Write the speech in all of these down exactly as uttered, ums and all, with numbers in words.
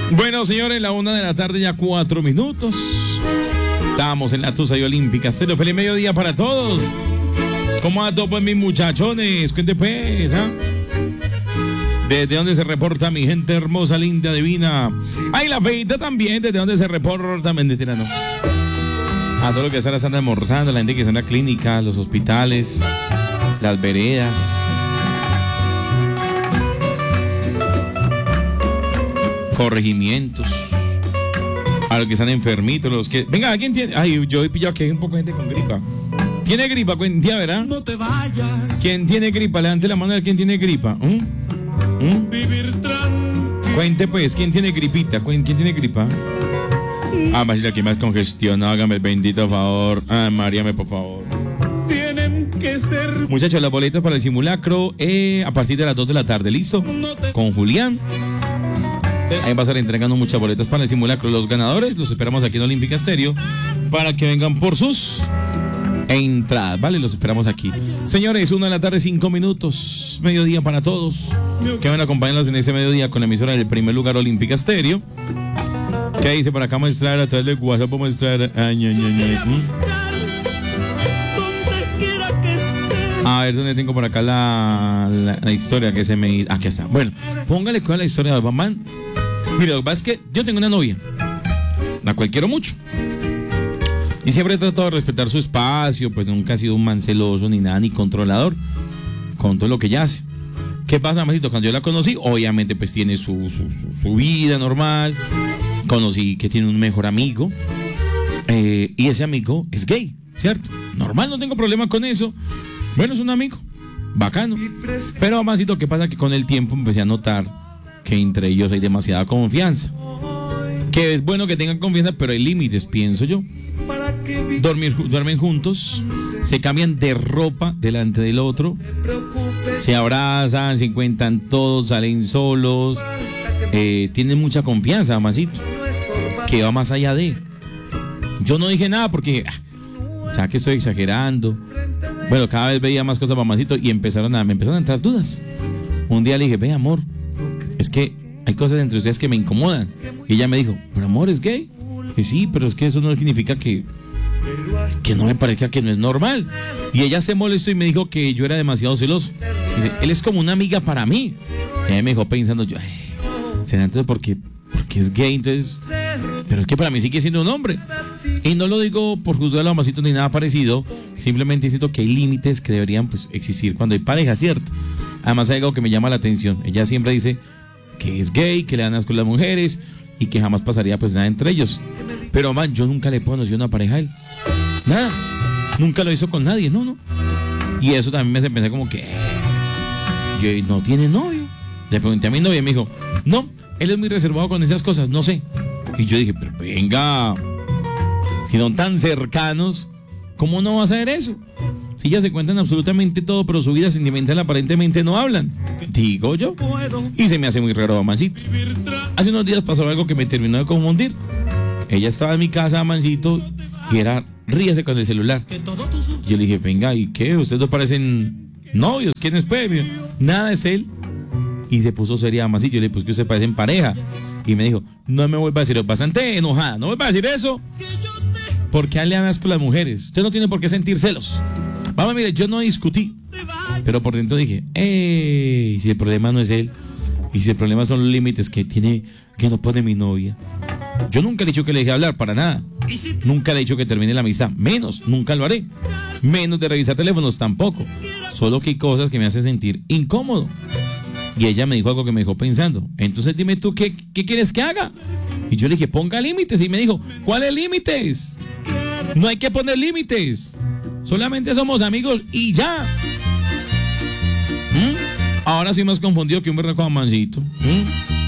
Bueno, señores, la una de la tarde, ya cuatro minutos. Estamos en la Tusa y Olímpica Estéreo. Feliz mediodía para todos. ¿Cómo a todos, pues, mis muchachones? Cuente, pues, ¿ah? ¿Desde dónde se reporta mi gente hermosa, linda, divina? Ay, la feita también. ¿Desde dónde se reporta? Mentira, no. A todo lo que Sara está almorzando, la gente que está en la clínica, los hospitales, las veredas. Corregimientos. A los que están enfermitos, los que... Venga, ¿quién tiene? Ay, yo he pillado que hay un poco de gente con gripa. ¿Tiene gripa? Cuenta, ¿verdad? No te vayas. ¿Quién tiene gripa? Levante la mano de quién tiene gripa. ¿Mm? ¿Mm? Vivir tranquilo. Cuente, pues, ¿quién tiene gripita? ¿Quién tiene gripa? Ah, María, que más congestión. Hágame el bendito favor. Ah, Maríame, por favor. Tienen que ser... Muchachos, las boletas para el simulacro eh, a partir de las dos de la tarde. ¿Listo? Con Julián. Ahí va a estar entregando muchas boletas para el simulacro. Los ganadores los esperamos aquí en Olímpica Estéreo para que vengan por sus entradas, ¿vale? Los esperamos aquí. Señores, una de la tarde, cinco minutos. Mediodía para todos. Que van a acompañarnos en ese mediodía con la emisora del primer lugar, Olímpica Estéreo. ¿Qué dice por acá? Mostrar a través del WhatsApp. Vamos a mostrar. Ay, ay, ay, ay. A ver, ¿dónde tengo por acá la, la, la historia que se me... Aquí está. Bueno, póngale cuál es la historia de Batman. Mira, lo que pasa es que yo tengo una novia, la cual quiero mucho. Y siempre he tratado de respetar su espacio, pues nunca ha sido un man celoso ni nada, ni controlador, con todo lo que ella hace. ¿Qué pasa, Masito? Cuando yo la conocí, obviamente pues tiene su, su, su, su vida normal. Conocí que tiene un mejor amigo. Eh, y ese amigo es gay, ¿cierto? Normal, no tengo problema con eso. Bueno, es un amigo, bacano. Pero, Masito, ¿qué pasa? Que con el tiempo empecé a notar que entre ellos hay demasiada confianza. Que es bueno que tengan confianza, pero hay límites, pienso yo. Dormir, duermen juntos, se cambian de ropa delante del otro, se abrazan, se encuentran todos, salen solos, eh, tienen mucha confianza, Masito, que va más allá de... Yo no dije nada porque, ah, ya que estoy exagerando. Bueno, cada vez veía más cosas, Masito, y empezaron a, me empezaron a entrar dudas. Un día le dije, ve, amor, es que hay cosas entre ustedes que me incomodan. Y ella me dijo, pero amor, ¿es gay? Y sí, pero es que eso no significa que que no me parezca que no es normal. Y ella se molestó y me dijo que yo era demasiado celoso. Dice, él es como una amiga para mí. Y ella me dejó pensando, yo, ay, será entonces porque, porque es gay, entonces... Pero es que para mí sigue siendo un hombre. Y no lo digo por juzgar a Masito ni nada parecido. Simplemente siento que hay límites que deberían, pues, existir cuando hay pareja, ¿cierto? Además hay algo que me llama la atención. Ella siempre dice que es gay, que le dan asco a las mujeres y que jamás pasaría pues nada entre ellos. Pero, man, yo nunca le he conocido una pareja a él. Nada. Nunca lo hizo con nadie, no, no. Y eso también me hace pensar como que... Yo, no tiene novio. Le pregunté a mi novia y me dijo, no, él es muy reservado con esas cosas, no sé. Y yo dije, pero venga, si son tan cercanos, ¿cómo no va a saber eso? Si ya se cuentan absolutamente todo, pero su vida sentimental aparentemente no hablan. Digo yo. Y se me hace muy raro, Mancito. Hace unos días pasó algo que me terminó de confundir. Ella estaba en mi casa, Mancito, y era, ríase con el celular. Y yo le dije, venga, ¿y qué? Ustedes dos parecen novios, ¿quién es pues? Nada, es él. Y se puso seria, Mancito. Yo le dije, pues que ustedes parecen pareja. Y me dijo, no me vuelva a decir, bastante enojada, no me vuelva a decir eso. Porque a él le dan asco las mujeres. Usted no tiene por qué sentir celos. Vamos, mire, yo no discutí, pero por dentro dije, ¡ey! Si el problema no es él, y si el problema son los límites que tiene, que no pone mi novia. Yo nunca le he dicho que le deje hablar, para nada. Nunca le he dicho que termine la amistad, menos, nunca lo haré. Menos de revisar teléfonos, tampoco. Solo que hay cosas que me hacen sentir incómodo. Y ella me dijo algo que me dejó pensando. Entonces dime tú, ¿qué, qué quieres que haga? Y yo le dije, ponga límites. Y me dijo, ¿cuáles límites? No hay que poner límites. Solamente somos amigos y ya. ¿Mm? Ahora sí más confundido que un berraco a Mancito. ¿Mm?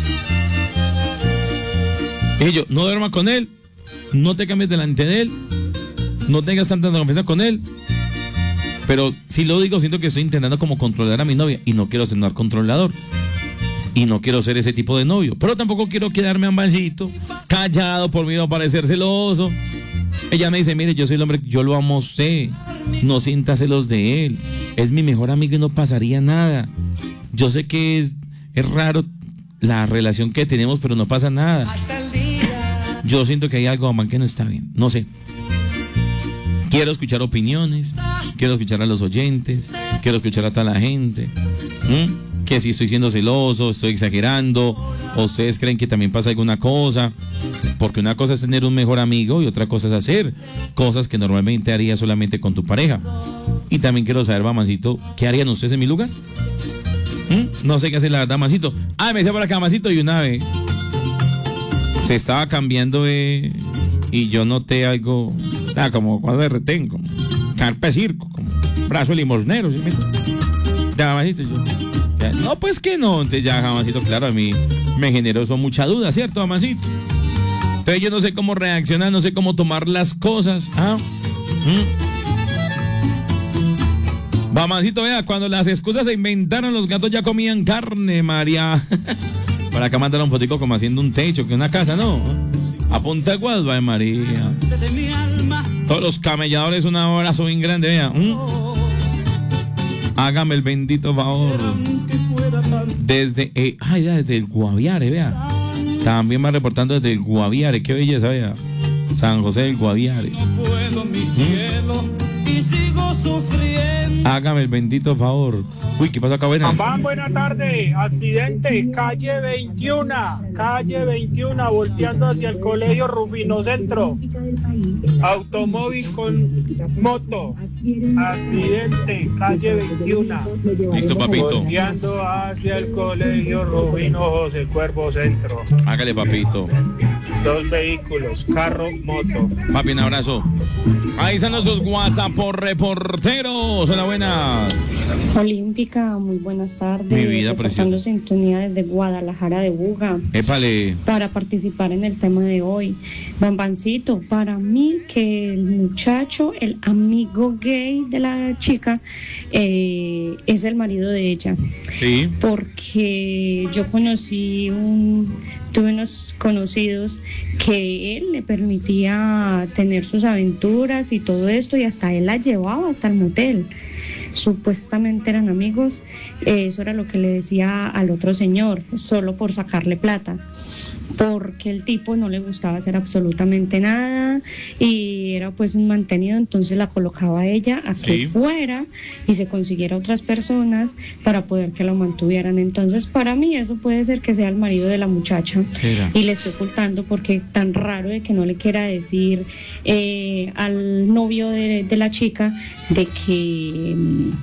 Y yo, no duerma con él, no te cambies delante de él, no tengas tanta confianza con él. Pero si lo digo, siento que estoy intentando como controlar a mi novia y no quiero ser un controlador. Y no quiero ser ese tipo de novio. Pero tampoco quiero quedarme a Mancito, callado por miedo a parecer celoso. Ella me dice, mire, yo soy el hombre, yo lo amo a usted. No sienta celos de él. Es mi mejor amigo y no pasaría nada. Yo sé que es, es raro la relación que tenemos, pero no pasa nada. Yo siento que hay algo, Bambán, que no está bien. No sé. Quiero escuchar opiniones, quiero escuchar a los oyentes, quiero escuchar a toda la gente. ¿Mm? Que si estoy siendo celoso, estoy exagerando, o ustedes creen que también pasa alguna cosa. Porque una cosa es tener un mejor amigo y otra cosa es hacer cosas que normalmente harías solamente con tu pareja. Y también quiero saber, Mamancito, ¿qué harían ustedes en mi lugar? ¿Mm? No sé qué hacer la verdad, Mamancito. Ah, me decía por acá, Mamancito, y una vez se estaba cambiando eh, y yo noté algo, ah, como cuando me retengo, como carpa de circo, como brazo limosnero, ¿sí? Ya, Mamancito, yo, ya, no, pues que no. Entonces ya, Mamancito, claro, a mí me generó eso mucha duda, ¿cierto, Mamancito? Entonces yo no sé cómo reaccionar, no sé cómo tomar las cosas. ¿Ah? ¿Mm? Mamancito, vea, cuando las excusas se inventaron, los gatos ya comían carne, María. Para acá mandaron un potico como haciendo un techo, que una casa, ¿no? A Punta Guadva de María. Todos los camelladores, un abrazo bien grande, vea. ¿Mm? Hágame el bendito favor. Desde, eh, ay, ya, desde el Guaviare, vea. También va reportando desde el Guaviare, qué belleza, vea. San José del Guaviare. ¿Mm? Hágame el bendito favor. Uy, ¿qué pasa acá, buenas? Bambán, buena tarde. Accidente, calle veintiuno, calle veintiuno, volteando hacia el colegio Rufino Centro. Automóvil con moto. Accidente, calle veintiuno. Listo, papito. Volteando hacia el colegio Rufino José Cuervo Centro. Hágale, papito. Dos vehículos, carro, moto. Papi, un abrazo. Ahí están nuestros WhatsApp por reporteros. Hola, buenas. Olímpica, muy buenas tardes. Mi vida reportando preciosa. sintonía desde Guadalajara de Buga. Épale. Para participar en el tema de hoy. Bambancito, para mí que el muchacho, el amigo gay de la chica, eh, es el marido de ella. Sí. Porque yo conocí un, tuve unos conocidos que él le permitía tener sus aventuras y todo esto, y hasta él la llevaba hasta el motel. Supuestamente eran amigos, eh, eso era lo que le decía al otro señor, solo por sacarle plata, porque el tipo no le gustaba hacer absolutamente nada y era pues un mantenido, entonces la colocaba a ella a que Sí. fuera y se consiguiera otras personas para poder que lo mantuvieran. Entonces para mí eso puede ser que sea el marido de la muchacha. ¿Será? Y le estoy ocultando porque tan raro de que no le quiera decir eh, al novio de, de la chica de que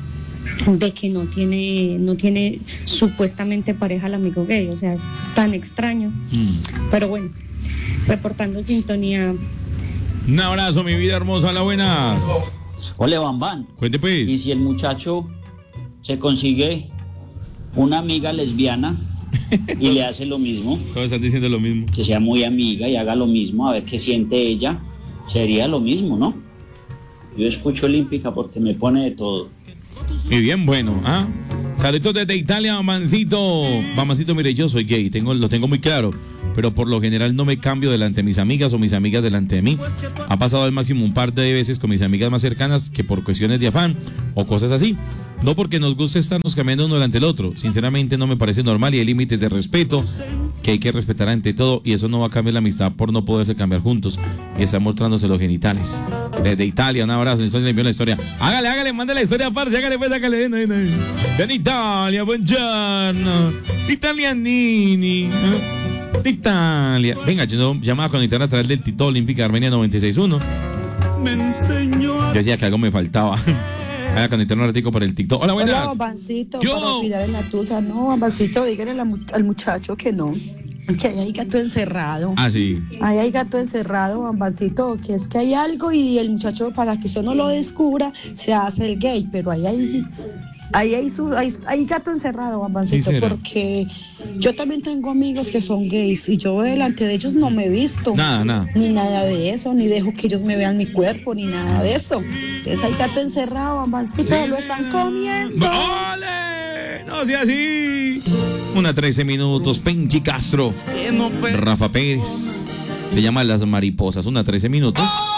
de que no tiene no tiene supuestamente pareja el amigo gay, o sea, es tan extraño. Mm. Pero bueno, reportando sintonía. Un abrazo, mi vida hermosa. Hola, buenas. Ole, Bambán. Cuente, Y pues. si el muchacho se consigue una amiga lesbiana y le hace lo mismo, Todos están diciendo lo mismo. que sea muy amiga y haga lo mismo, a ver qué siente ella, sería lo mismo, ¿no? Yo escucho Olímpica porque me pone de todo. Muy bien, bueno. ¿Ah? Saludos desde Italia, Mamancito. Mamancito, mire, yo soy gay, tengo, lo tengo muy claro. Pero por lo general no me cambio delante de mis amigas o mis amigas delante de mí. Ha pasado al máximo un par de veces con mis amigas más cercanas que por cuestiones de afán o cosas así. No porque nos guste estarnos cambiando uno delante del otro. Sinceramente no me parece normal y hay límites de respeto que hay que respetar ante todo, y eso no va a cambiar la amistad por no poderse cambiar juntos y estar mostrándose los genitales. Desde Italia, un abrazo. Entonces le envió la historia. Hágale, hágale, mande la historia, parce. Hágale, pues, hágale. Ven, ven, ven. Ven, Italia, buongiorno. Italianini. ¿Eh? De Italia. Venga, yo llamaba con Italia a través del Tito Olímpica Armenia noventa y seis punto uno. Yo decía que algo me faltaba. Vaya con Interno Ratico por el TikTok. Hola, buenas. Hola, Bambancito, Yo. para olvidar en la tusa. No, Bambancito, díganle a la mu- al muchacho que no, que ahí hay gato encerrado. Ah, sí. Ahí hay gato encerrado, Bambancito, que es que hay algo y el muchacho, para que usted no lo descubra, se hace el gay, pero ahí hay, ahí hay, su, hay, hay gato encerrado, Bambancito, Sí, será. porque yo también tengo amigos que son gays y yo delante de ellos no me he visto. Nada, nada. Ni nada de eso, ni dejo que ellos me vean mi cuerpo, ni nada de eso. Entonces hay gato encerrado, Bambancito, lo están comiendo. ¡Ole! No sea así. Una trece minutos. Penchi Castro. Rafa Pérez. Se llama Las Mariposas. Una trece minutos.